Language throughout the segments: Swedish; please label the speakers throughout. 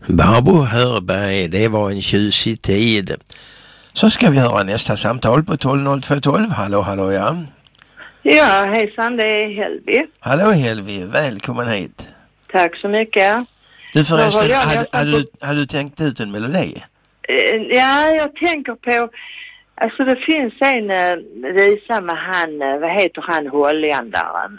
Speaker 1: Barbro Hörberg, det var en tjusig tid. Så ska vi höra nästa samtal på 120212. Hallå, ja.
Speaker 2: Ja, hejsan, det är Helvi.
Speaker 1: Hallå Helvi, välkommen hit.
Speaker 2: Tack så mycket.
Speaker 1: Du förresten, hade du tänkt ut en melodi?
Speaker 2: Ja, jag tänker på, alltså det finns en visa med han, vad heter han, holländaren?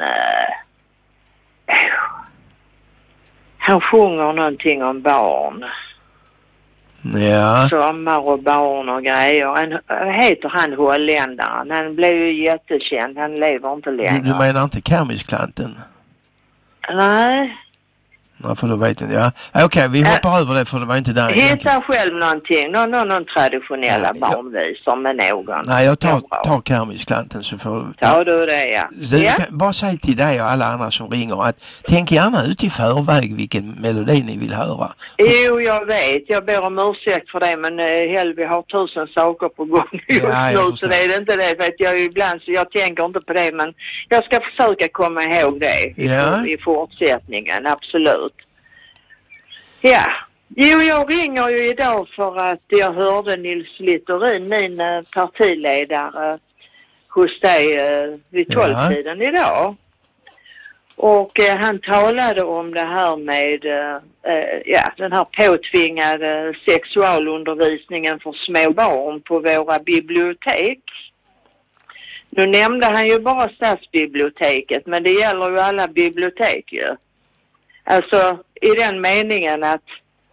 Speaker 2: Han sjunger någonting om barn.
Speaker 1: Ja.
Speaker 2: Sommar och barn och grejer. Vad heter han holländaren? Han blev ju jättekänd. Han lever inte längre.
Speaker 1: Du menar inte Kermisklanten?
Speaker 2: Nej.
Speaker 1: Ja, för då vet inte. Ja. Okej, vi hoppar över det för det var inte där.
Speaker 2: Hitta själv någonting. Någon traditionella barnvisor med någon.
Speaker 1: Nej, jag tar Kermisklanten så får du...
Speaker 2: Tar du det, ja.
Speaker 1: Du kan bara säga till dig och alla andra som ringer att tänk gärna ut i förväg vilken melodi ni vill höra.
Speaker 2: Jo, jag vet. Jag ber om ursäkt för det, men Helvi har 1000 saker på gång just nu, så det är inte det. För att jag tänker inte på det, men jag ska försöka komma ihåg det i fortsättningen, absolut. Ja, jag ringer ju idag för att jag hörde Nils Littorin, min partiledare, hos dig vid 12-tiden idag. Och han talade om det här med den här påtvingade sexualundervisningen för små barn på våra bibliotek. Nu nämnde han ju bara stadsbiblioteket, men det gäller ju alla bibliotek ju. Alltså i den meningen att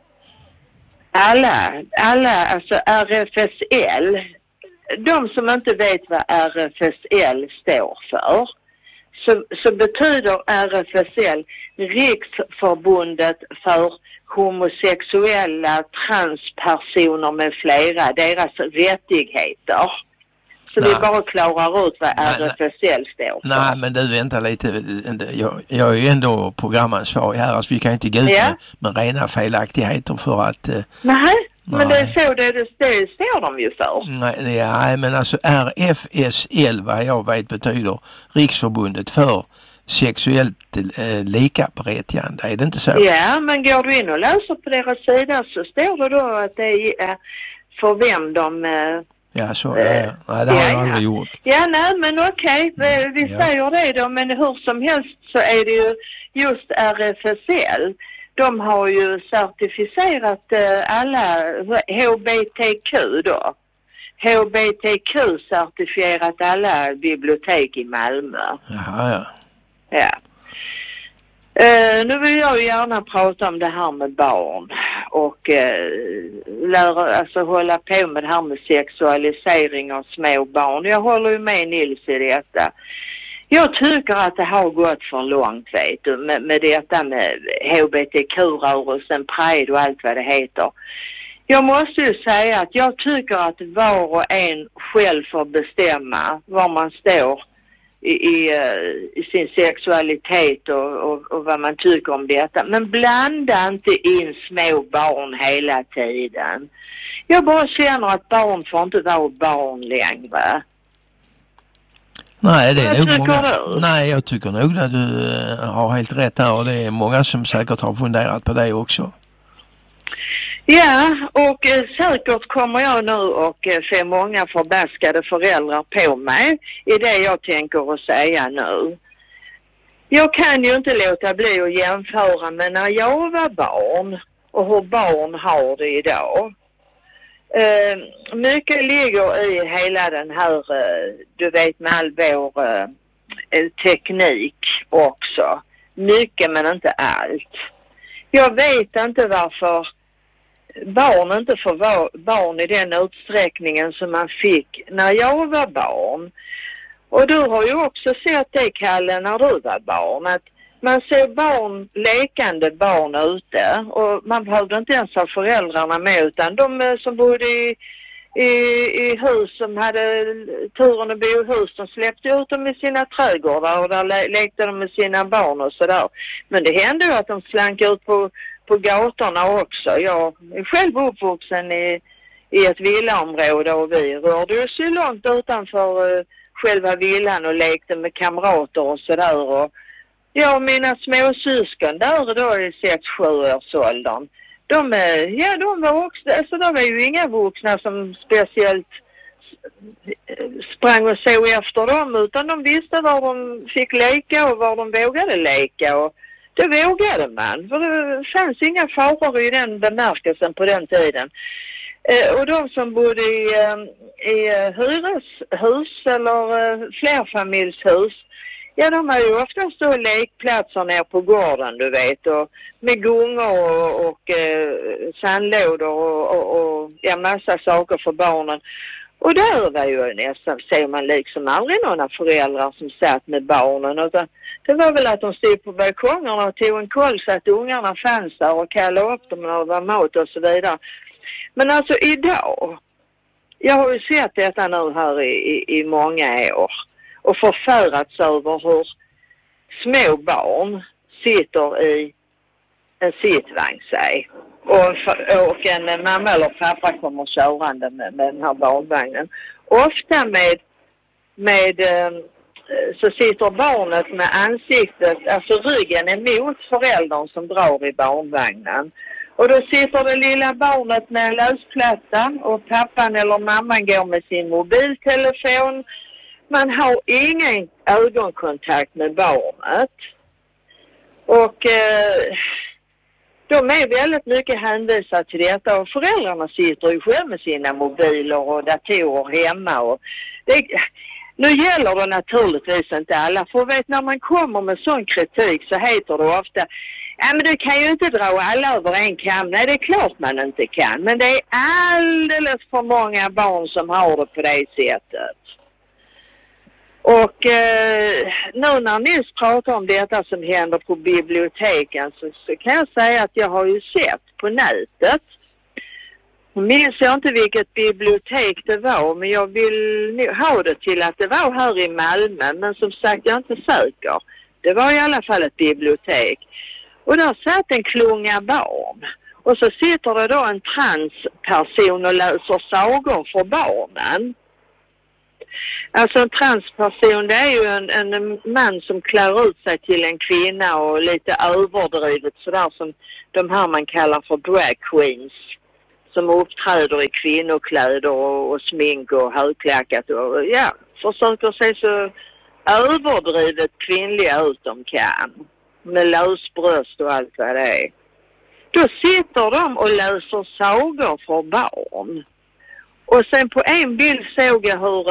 Speaker 2: alla, alltså RFSL, de som inte vet vad RFSL står för, så betyder RFSL Riksförbundet för homosexuella, transpersoner med flera, deras rättigheter. Så vi bara klarar ut vad RFSL står för. Nej,
Speaker 1: men du, vänta lite. Jag är ju ändå programansvarig här. Alltså vi kan inte gå ut med rena felaktigheter för att...
Speaker 2: Nej, men det är så det står de ju för.
Speaker 1: Nej, men alltså RFSL, vad jag vet betyder Riksförbundet för sexuellt likaberättigande. Är det inte så?
Speaker 2: Ja, men går du in och läser på deras sida så står det då att det är för vem de...
Speaker 1: Ja, så nej, det har jag aldrig gjort.
Speaker 2: Ja, nej, men okej, vi säger det då, men hur som helst så är det ju just RFSL. De har ju certifierat alla HBTQ då. HBTQ-certifierat alla bibliotek i Malmö.
Speaker 1: Jaha,
Speaker 2: ja. Nu vill jag gärna prata om det här med barn och hålla på med det här med sexualisering av små barn. Jag håller ju med Nils i detta. Jag tycker att det har gått för långt, vet du, med detta med HBTQ-rörelsen, Pride och allt vad det heter. Jag måste ju säga att jag tycker att var och en själv får bestämma var man står i sin sexualitet och vad man tycker om detta. Men blanda inte in små barn hela tiden. Jag bara känner att barn får inte vara barn längre.
Speaker 1: Nej, det är nog många. Nej, jag tycker nog att du har helt rätt här och det är många som säkert har funderat på det också.
Speaker 2: Ja, och säkert kommer jag nu och få många förbaskade föräldrar på mig i det jag tänker att säga nu. Jag kan ju inte låta bli att jämföra med när jag var barn och hur barn har det idag. Mycket ligger i hela den här, du vet, med all vår teknik också. Mycket men inte allt. Jag vet inte varför barn inte får vara barn i den utsträckningen som man fick när jag var barn. Och du har ju också sett det, Kalle, när du var barn, att man såg lekande barn ute och man behövde inte ens ha föräldrarna med, utan de som bodde i hus som hade turen att bo i hus, de släppte ut dem i sina trädgårdar och där lekte de med sina barn och sådär. Men det hände ju att de slank ut på gatorna också. Jag är själv uppvuxen i ett villaområde och vi rörde oss ju långt utanför själva villan och lekte med kamrater och sådär. Och jag och mina småsyskon där då i 6-7 års åldern, de var också, alltså de var ju inga vuxna som speciellt sprang och såg efter dem, utan de visste var de fick leka och var de vågade leka, och då vågade man, för det fanns inga faror i den bemärkelsen på den tiden. Och de som bodde i hyreshus eller flerfamiljshus, ja, de har ju oftast då lekplatser ner på gården, du vet, och med gungor och sandlådor och ja, massa saker för barnen. Och där var ju nästan, ser man liksom aldrig några föräldrar som satt med barnen, utan det var väl att de stod på balkongerna och tog en koll så att ungarna fanns där och kallade upp dem när det var mat och så vidare. Men alltså idag, jag har ju sett detta nu här i många år och förfärats över hur små barn sitter i en sittvagn, säg. Och en mamma eller pappa kommer körande med den här barnvagnen. Ofta så sitter barnet med ansiktet, alltså ryggen emot föräldern som drar i barnvagnen. Och då sitter det lilla barnet med en lösplatta och pappan eller mamman går med sin mobiltelefon. Man har ingen ögonkontakt med barnet. Och de är väldigt mycket hänvisade till detta, och föräldrarna sitter ju själv med sina mobiler och datorer hemma. Och nu gäller det naturligtvis inte alla, för vet, när man kommer med sån kritik så heter det ofta, ja men du kan ju inte dra alla över en kam. Nej, det är klart man inte kan, men det är alldeles för många barn som har det på det sättet. Och nu när Nils pratar om detta som händer på biblioteken så kan jag säga att jag har ju sett på nätet. Jag minns jag inte vilket bibliotek det var, men jag vill ha det till att det var här i Malmö. Men som sagt, jag är inte säker. Det var i alla fall ett bibliotek. Och där satt en klunga barn. Och så sitter det då en transperson och läser sagor för barnen. Alltså en transperson, det är ju en man som klär ut sig till en kvinna och lite överdrivet sådär som de här man kallar för drag queens. Som uppträder i kvinnokläder och smink och högklackat och ja, försöker se så överdrivet kvinnliga ut de kan. Med lösbröst och allt vad det är. Då sitter de och läser sagor för barn. Och sen på en bild såg jag hur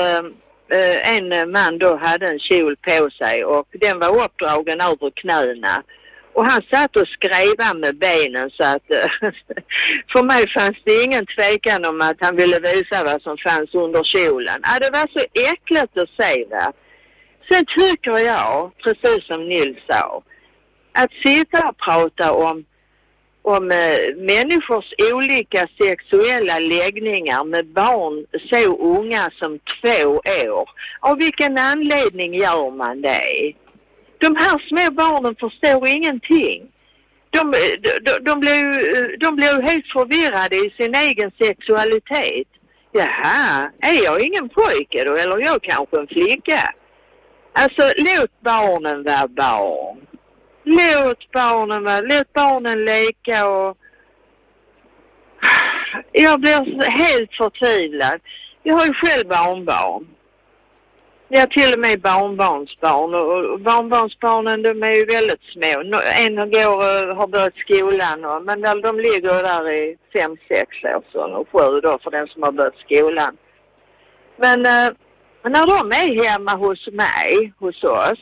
Speaker 2: en man då hade en kjol på sig och den var uppdragen över knäna. Och han satt och skrev med benen så att för mig fanns det ingen tvekan om att han ville visa vad som fanns under kjolen. Ja, det var så äckligt att se det. Sen tycker jag, precis som Nils sa, att sitta och prata om människors olika sexuella läggningar med barn så unga som 2 år. Av vilken anledning gör man det? De här små barnen förstår ingenting. De blir helt förvirrade i sin egen sexualitet. Jaha, är jag ingen pojke då? Eller jag kanske en flicka? Alltså, låt barnen vara barn. Låt barnen leka och... Jag blir helt förtvivlad. Jag har ju själv barnbarn. Jag har till och med barnbarnsbarn och barnbarnsbarnen de är ju väldigt små. En har börjat skolan men de ligger där i 5-6 år och 7 då för den som har börjat skolan. Men när de är hemma hos oss,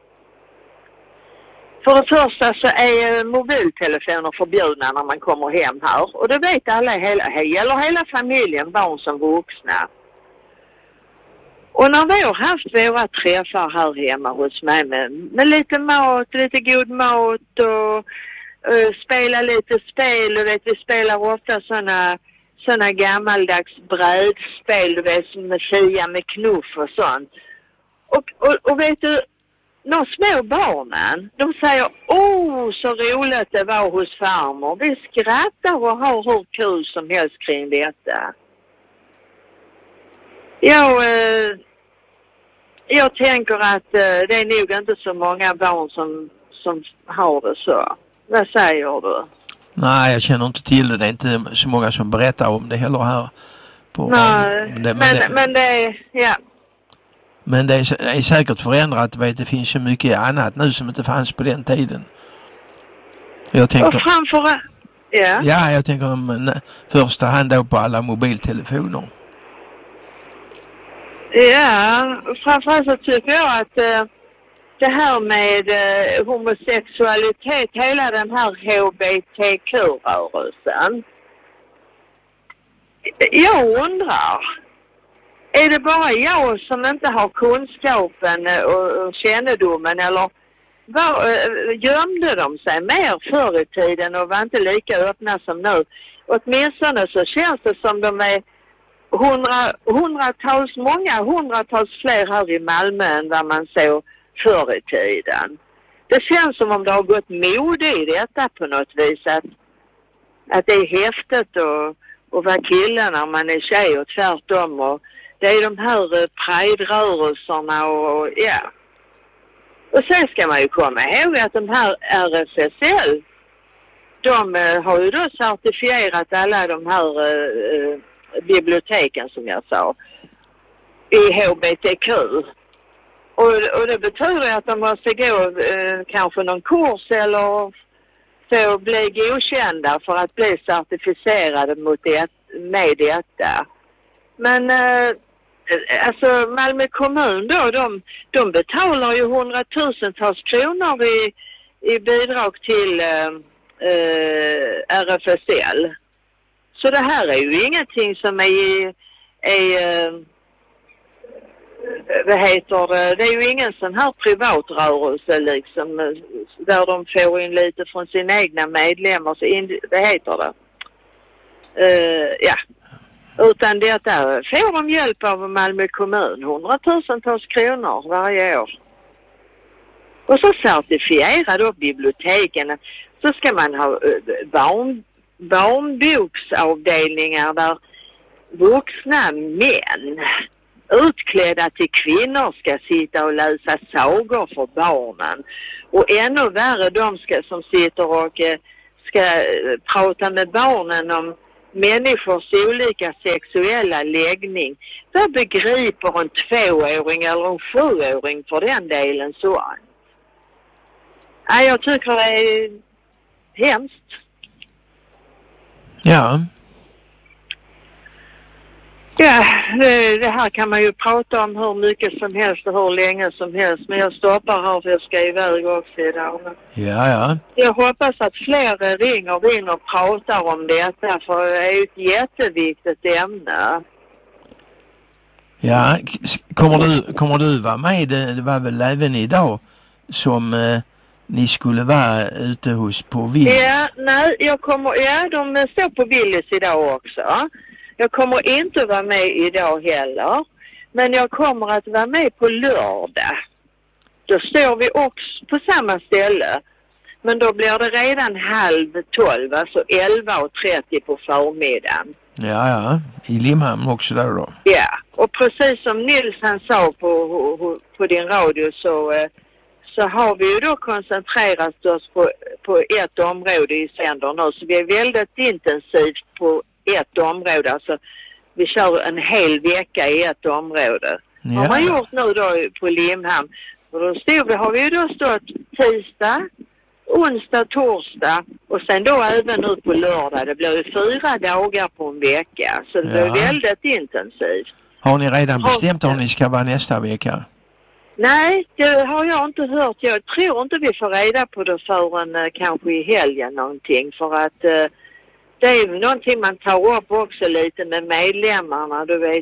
Speaker 2: för det första så är mobiltelefoner förbjudna när man kommer hem här. Och det vet alla, gäller hela familjen, barn som vuxna. Och när vi har haft våra träffar här hemma hos mig med lite mat, lite god mat och spela lite spel. Och vet, vi spelar ofta såna gammaldags brädspel, du vet, med fia med knuff och sånt. Och vet du, de små barnen, de säger, så roligt det var hos farmor. Vi skrattar och har hur kul som helst kring detta. Jag tänker att det är nog inte så många barn som har det så. Vad säger du?
Speaker 1: Nej, jag känner inte till det. Det är inte så många som berättar om det heller här.
Speaker 2: Nej, men det är, ja.
Speaker 1: Men det är säkert förändrat. Det finns så mycket annat nu som inte fanns på den tiden. Jag tänker,
Speaker 2: och framför,
Speaker 1: ja, jag tänker om första hand då på alla mobiltelefoner.
Speaker 2: Ja, framförallt så tycker jag att det här med homosexualitet, hela den här HBTQ-rörelsen. Jag undrar, är det bara jag som inte har kunskapen och kännedomen, eller gömde de sig mer förr i tiden och var inte lika öppna som nu? Åtminstone så känns det som de är hundratals fler här i Malmö än vad man såg förr i tiden. Det känns som om det har gått mode i detta på något vis, att det är häftigt att vara kille när man är tjej och tvärtom, och det är de här pride-rörelserna och ja. Och sen ska man ju komma ihåg att de här RFSL, de har ju då certifierat alla de här biblioteken som jag sa i HBTQ. Och det betyder att de måste gå kanske någon kurs eller så bli godkända för att bli certifierade med detta. Men alltså Malmö kommun då, de betalar ju 100,000-tals kronor i bidrag till RFSL. Så det här är ju ingenting som är vad heter det? Det är ju ingen sån här privatrörelse liksom, där de får in lite från sina egna medlemmar, så vad heter det? Ja. Utan detta får de hjälp av Malmö kommun, 100,000-tals kronor varje år. Och så certifierar då biblioteken, så ska man ha barnboksavdelningar där vuxna män utklädda till kvinnor ska sitta och läsa sagor för barnen. Och ännu värre de som sitter och ska prata med barnen om människors olika sexuella läggning. Vad begriper en 2-åring eller en 7-åring för den delen så? Ja, jag tycker det är hemskt.
Speaker 1: Ja.
Speaker 2: Ja, det här kan man ju prata om hur mycket som helst och hur länge som helst. Men jag stoppar här för jag ska iväg också idag.
Speaker 1: Ja.
Speaker 2: Jag hoppas att fler ringer in och pratar om detta, för det är ett jätteviktigt ämne.
Speaker 1: Ja, kommer du vara med? Det var väl även idag som ni skulle vara ute på Willys?
Speaker 2: Ja, nej, de står på Willys idag också. Jag kommer inte vara med idag heller. Men jag kommer att vara med på lördag. Då står vi också på samma ställe. Men då blir det redan 11:30, alltså 11:30 på förmiddagen.
Speaker 1: Ja, i Limhamn också där då.
Speaker 2: Ja, och precis som Nils han sa på din radio så har vi ju då koncentrerat oss på ett område i sänder nu. Så vi är väldigt intensivt på ett område. Alltså vi kör en hel vecka i ett område. Ja. Har man gjort nu då på Limhamn. Och då har vi ju då stått tisdag, onsdag, torsdag och sen då även nu på lördag. Det blir ju 4 dagar på en vecka. Så det blir väldigt intensivt.
Speaker 1: Har ni redan bestämt om ni ska vara nästa vecka?
Speaker 2: Nej, det har jag inte hört. Jag tror inte vi får reda på det förrän kanske i helgen någonting. För att det är ju någonting man tar upp också lite med medlemmarna. Du vet,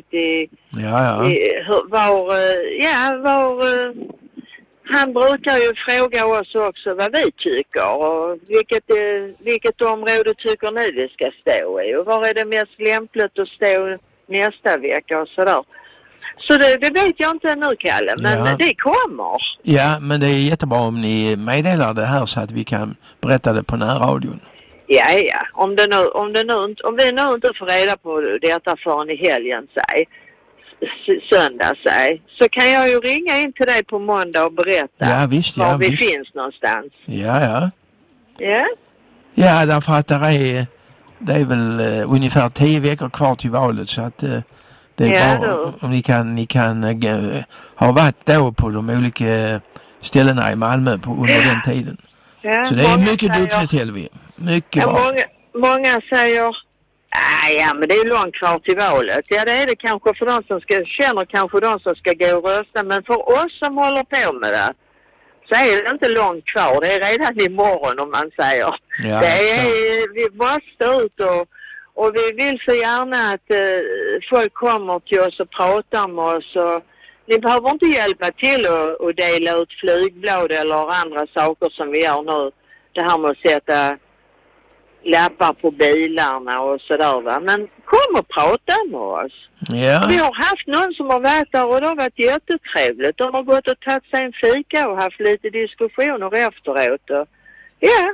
Speaker 2: han brukar ju fråga oss också vad vi tycker. Och vilket område tycker ni det ska stå i? Och var är det mest lämpligt att stå nästa vecka och sådär. Så det vet jag inte nu, Kalle, men det kommer. Ja,
Speaker 1: men det är jättebra om ni meddelar det här så att vi kan berätta det på närradion.
Speaker 2: Ja. Om vi nu inte får reda på detta förrän i helgen, söndag, så kan jag ju ringa in till dig på måndag och berätta var vi finns någonstans.
Speaker 1: Ja. Ja, därför att det är väl ungefär 10 veckor kvar till valet, så att det är bra om ni kan ha varit då på de olika ställena i Malmö under den tiden.
Speaker 2: Ja,
Speaker 1: så det är mycket duktigt, Helvi. Mycket bra.
Speaker 2: Många säger, ja men det är långt kvar till valet. Ja, det är det kanske för de som känner kanske de som ska gå och rösta, men för oss som håller på med det så är det inte långt kvar. Det är redan imorgon, om man säger. Ja, vi måste ut och vi vill så gärna att folk kommer till oss och pratar med oss. Och ni behöver inte hjälpa till att dela ut flygblad eller andra saker som vi gör nu. Det här med att sätta lappar på bilarna och sådär, va. Men kom och prata med oss.
Speaker 1: Ja.
Speaker 2: Vi har haft någon som har varit där och det har varit jättetrevligt. De har gått och tagit sig en fika och haft lite diskussioner efteråt. Och, ja.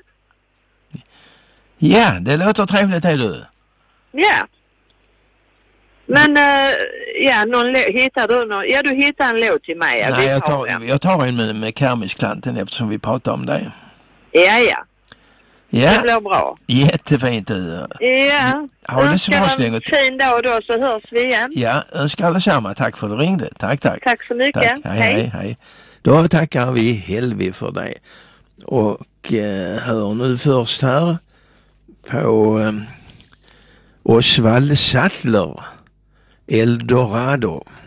Speaker 1: Ja, det låter trevligt, är du.
Speaker 2: Ja. Men hittar du någon? Ja, du hittar en låt till mig.
Speaker 1: Nej, jag tar en med Kermisklanten eftersom vi pratar om det.
Speaker 2: Ja.
Speaker 1: Ja.
Speaker 2: Det blir bra.
Speaker 1: Jättefint du.
Speaker 2: Ja.
Speaker 1: Har det så bra så länge.
Speaker 2: Fin dag då, så hörs vi igen.
Speaker 1: Ja, önskar allesamma. Tack för att du ringde. Tack.
Speaker 2: Tack så mycket.
Speaker 1: Tack. Hej. Då tackar vi Helvi för det. Och hör nu först här på Osvald Sattler, Eldorado.